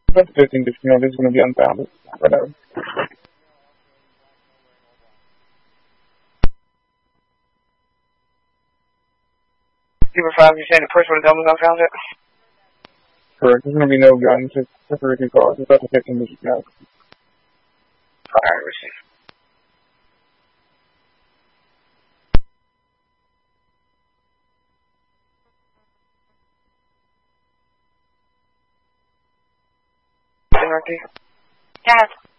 But the 15 district note is going to be unfounded. Whatever. Super 5, you're saying the person with the gun was unfounded? Correct. There's going to be no gun to separate two cars. It's about the 15 district note. Alright, receive. Right there. Yes.